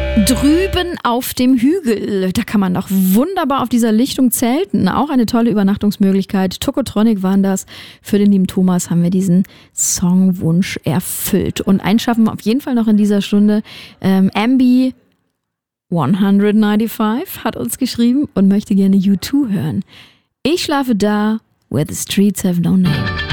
Drüben auf dem Hügel, da kann man doch wunderbar auf dieser Lichtung zelten. Auch eine tolle Übernachtungsmöglichkeit. Tokotronic waren das. Für den lieben Thomas haben wir diesen Songwunsch erfüllt. Und einschaffen auf jeden Fall noch in dieser Stunde. Ambi 195 hat uns geschrieben und möchte gerne U2 hören. Ich schlafe da, where the streets have no name.